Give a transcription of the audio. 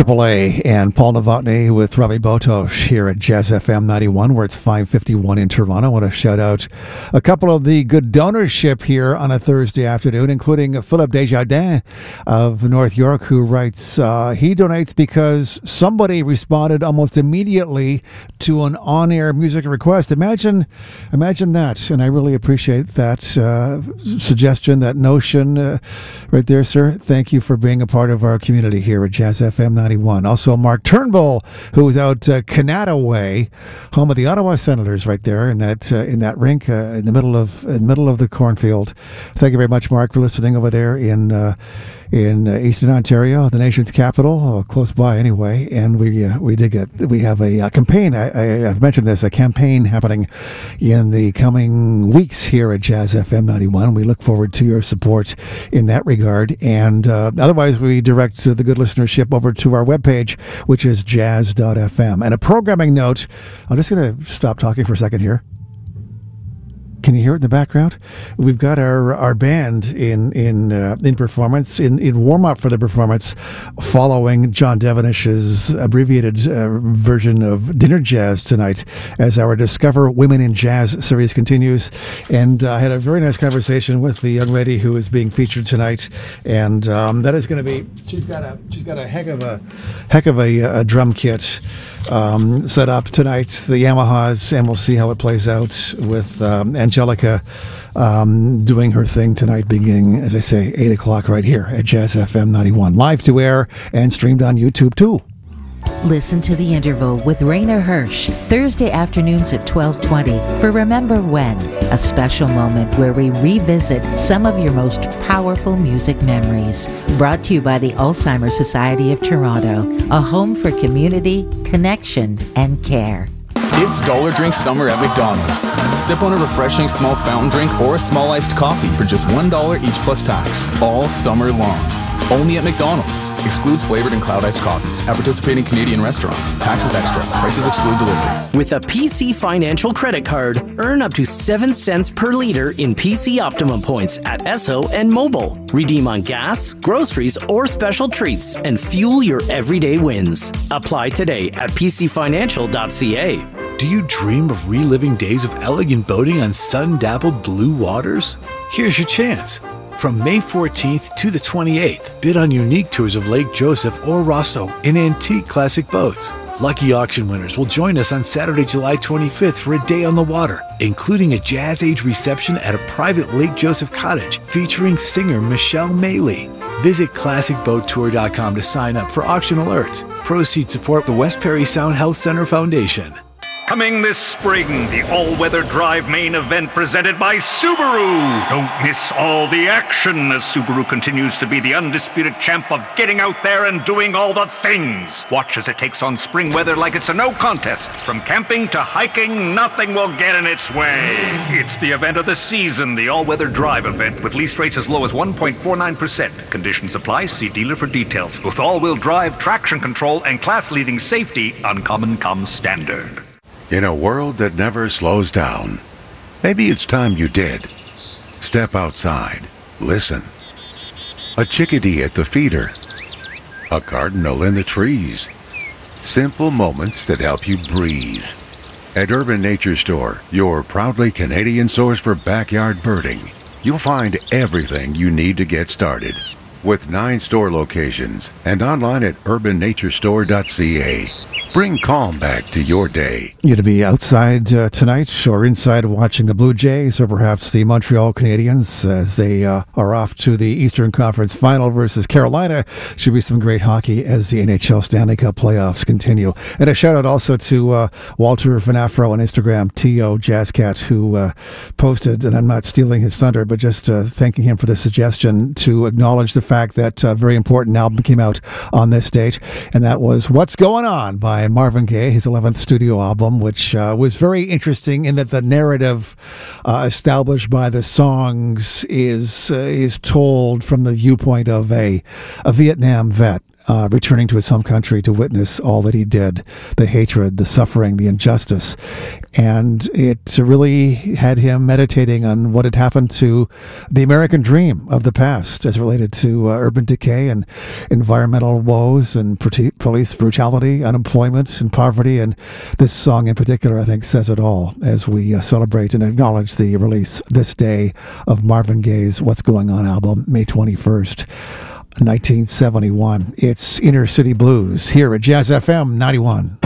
Double A and Paul Novotny with Robbie Botosh here at Jazz FM 91, where it's 5:51 in Toronto. I want to shout out a couple of the good donorship here on a Thursday afternoon, including Philip Desjardins of North York, who writes, he donates because somebody responded almost immediately to an on-air music request. Imagine that, and I really appreciate that suggestion, that notion right there, sir. Thank you for being a part of our community here at Jazz FM 91. Also, Mark Turnbull, who is out Canada way, home of the Ottawa Senators, right there in that rink in the middle of the cornfield. Thank you very much, Mark, for listening over there in Eastern Ontario, the nation's capital, close by anyway. And we have a campaign. I've mentioned this, a campaign happening in the coming weeks here at Jazz FM 91. We look forward to your support in that regard. And otherwise, we direct the good listenership over to our webpage, which is jazz.fm. And a programming note, I'm just going to stop talking for a second here. Can you hear it in the background? We've got our band in performance, in warm-up for the performance, following John Devenish's abbreviated version of Dinner Jazz tonight, as our Discover Women in Jazz series continues. And I had a very nice conversation with the young lady who is being featured tonight, and that is going to be. She's got a heck of a drum kit set up tonight, the Yamahas, and we'll see how it plays out with Angelica doing her thing tonight, beginning, as I say, 8 o'clock right here at Jazz FM 91. Live to air and streamed on YouTube too. Listen to The Interval with Rainer Hirsch, Thursday afternoons at 12:20 for Remember When, a special moment where we revisit some of your most powerful music memories. Brought to you by the Alzheimer's Society of Toronto, a home for community, connection, and care. It's Dollar Drink Summer at McDonald's. Sip on a refreshing small fountain drink or a small iced coffee for just $1 each plus tax, all summer long. Only at McDonald's. Excludes flavored and cloud iced coffees. At participating Canadian restaurants. Taxes extra. Prices exclude delivery. With a PC Financial credit card, earn up to 7 cents per liter in PC Optimum points at Esso and Mobile. Redeem on gas, groceries, or special treats and fuel your everyday wins. Apply today at pcfinancial.ca. Do you dream of reliving days of elegant boating on sun-dappled blue waters? Here's your chance. From May 14th to the 28th, bid on unique tours of Lake Joseph or Rosso in antique classic boats. Lucky auction winners will join us on Saturday, July 25th for a day on the water, including a Jazz Age reception at a private Lake Joseph cottage featuring singer Michelle Maley. Visit ClassicBoatTour.com to sign up for auction alerts. Proceeds support the West Perry Sound Health Center Foundation. Coming this spring, the all-weather drive main event presented by Subaru. Don't miss all the action as Subaru continues to be the undisputed champ of getting out there and doing all the things. Watch as it takes on spring weather like it's a no contest. From camping to hiking, nothing will get in its way. It's the event of the season, the all-weather drive event, with lease rates as low as 1.49%. Conditions apply. See dealer for details. With all-wheel drive, traction control, and class-leading safety, Uncommon comes standard. In a world that never slows down, maybe it's time you did. Step outside. Listen. A chickadee at the feeder. A cardinal in the trees. Simple moments that help you breathe. At Urban Nature Store, your proudly Canadian source for backyard birding, you'll find everything you need to get started. With 9 store locations and online at urbannaturestore.ca. Bring calm back to your day. You to be outside tonight or inside watching the Blue Jays or perhaps the Montreal Canadiens as they are off to the Eastern Conference Final versus Carolina. Should be some great hockey as the NHL Stanley Cup playoffs continue. And a shout out also to Walter Vanafro on Instagram, T.O. Jazzcat, who posted, and I'm not stealing his thunder, but just thanking him for the suggestion to acknowledge the fact that a very important album came out on this date, and that was What's Going On by Marvin Gaye, his 11th studio album, which was very interesting in that the narrative established by the songs is told from the viewpoint of a Vietnam vet returning to his home country to witness all that he did, the hatred, the suffering, the injustice. And it really had him meditating on what had happened to the American dream of the past as related to urban decay and environmental woes and police brutality, unemployment and poverty. And this song in particular, I think, says it all as we celebrate and acknowledge the release this day of Marvin Gaye's What's Going On album, May 21st. 1971. It's Inner City Blues here at Jazz FM 91.